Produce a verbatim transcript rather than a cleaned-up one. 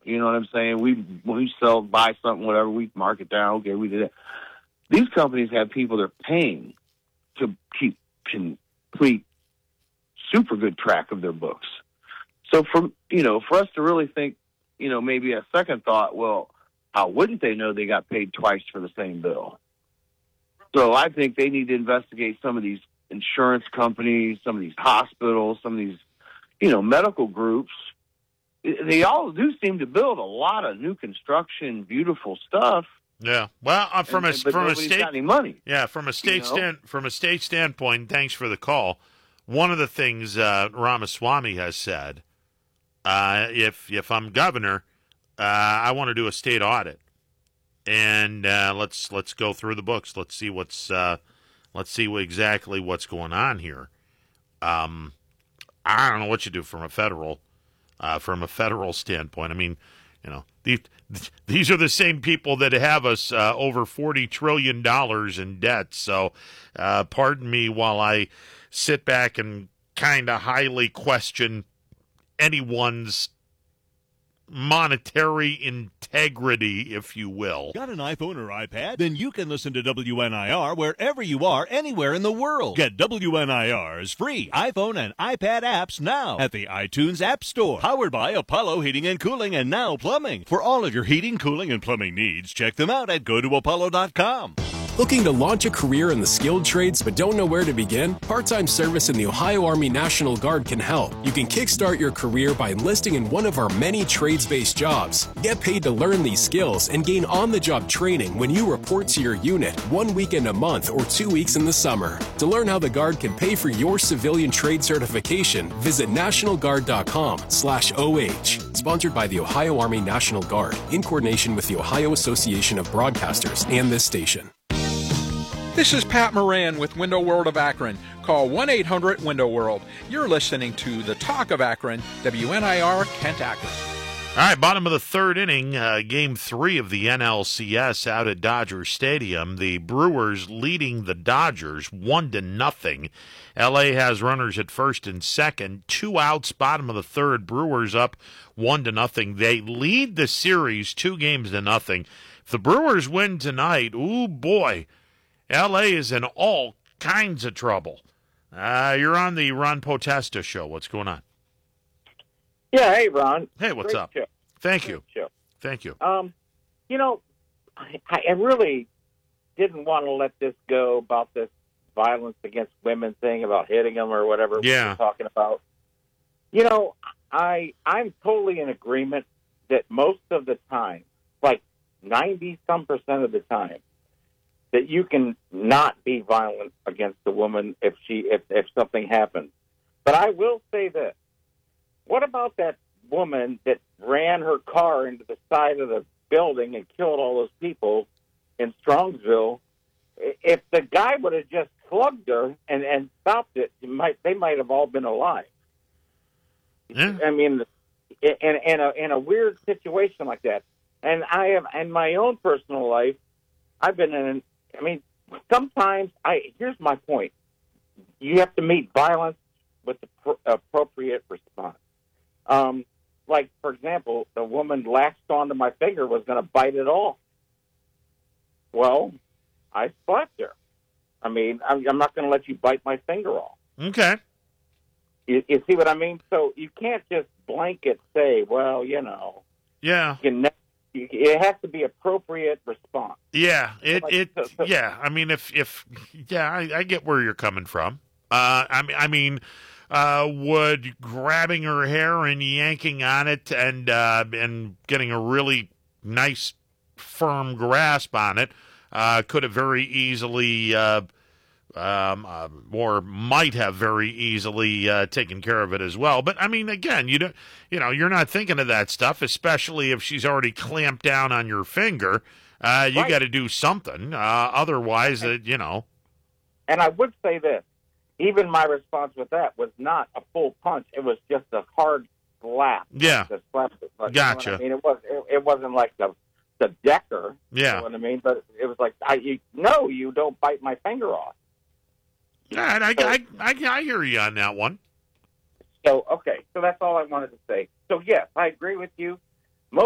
You know what I'm saying? We we sell, buy something, whatever, we mark it down. Okay, we did it. These companies have people they're paying to keep complete, super good track of their books. So for you know, for us to really think, you know, maybe a second thought, well, how wouldn't they know they got paid twice for the same bill? So I think they need to investigate some of these insurance companies, some of these hospitals, some of these, you know, medical groups. They all do seem to build a lot of new construction, beautiful stuff. Yeah. Well, uh, from and, a but from a nobody's state got any money. Yeah, from a state you know? stand from a state standpoint. Thanks for the call. One of the things uh, Ramaswamy has said, uh, if if I'm governor, uh, I want to do a state audit, and uh, let's let's go through the books. Let's see what's uh, let's see what, exactly what's going on here. Um, I don't know what you do from a federal uh, from a federal standpoint. I mean, you know, these these are the same people that have us uh, over forty trillion dollars in debt. So, uh, pardon me while I sit back and kind of highly question anyone's monetary integrity, if you will. Got an iPhone or iPad? Then you can listen to W N I R wherever you are, anywhere in the world. Get W N I R's free iPhone and iPad apps now at the iTunes App Store. Powered by Apollo Heating and Cooling and Now Plumbing. For all of your heating, cooling, and plumbing needs, check them out at go to apollo dot com. Looking to launch a career in the skilled trades but don't know where to begin? Part-time service in the Ohio Army National Guard can help. You can kickstart your career by enlisting in one of our many trades-based jobs. Get paid to learn these skills and gain on-the-job training when you report to your unit one weekend a month or two weeks in the summer. To learn how the Guard can pay for your civilian trade certification, visit national guard dot com slash O H. Sponsored by the Ohio Army National Guard in coordination with the Ohio Association of Broadcasters and this station. This is Pat Moran with Window World of Akron. Call one eight hundred window world. You're listening to The Talk of Akron, W N I R, Kent Akron. All right, bottom of the third inning, uh, game three of the N L C S out at Dodger Stadium. The Brewers leading the Dodgers one to nothing. L A has runners at first and second, two outs, bottom of the third. Brewers up one to nothing. They lead the series two games to nothing. If the Brewers win tonight, ooh boy, L A is in all kinds of trouble. Uh, you're on the Ron Potesta show. What's going on? Yeah, hey, Ron. Hey, what's Great up? Show. Thank Great you. Show. Thank you. Um, you know, I, I really didn't want to let this go about this violence against women thing, about hitting them or whatever Yeah. we were talking about. You know, I I'm totally in agreement that most of the time, like ninety-some percent of the time, that you can not be violent against a woman if she if, if something happens. But I will say this. What about that woman that ran her car into the side of the building and killed all those people in Strongsville? If the guy would have just slugged her and, and stopped it, it might they might have all been alive. Yeah. I mean, in, in, a, in a weird situation like that. And I have, in my own personal life, I've been in, I mean, sometimes, I here's my point. You have to meet violence with the pr- appropriate response. Um, like, for example, the woman latched onto my finger, was going to bite it off. Well, I slapped her. I mean, I'm, I'm not going to let you bite my finger off. Okay. You, you see what I mean? So you can't just blanket say, well, you know. Yeah. You can, it has to be appropriate response. Yeah. It. Like, It. so, so, yeah. I mean, if if yeah, I, I get where you're coming from. Uh, I mean, I mean, uh, would grabbing her hair and yanking on it and uh, and getting a really nice firm grasp on it uh, could have very easily. Uh, Um, uh, or might have very easily uh, taken care of it as well. But I mean, again, you don't, you know, you're not thinking of that stuff, especially if she's already clamped down on your finger. Uh, you Right. got to do something. Uh, otherwise, uh, you know. And I would say this: even my response with that was not a full punch; it was just a hard slap. Yeah. The slap. Like, Gotcha. You know what I mean, it was. It, it wasn't like the the decker. Yeah. You know what I mean? But it was like, I you, no, you don't bite my finger off. Yeah, I, I, I, I hear you on that one. So, okay, so that's all I wanted to say. So, yes, I agree with you.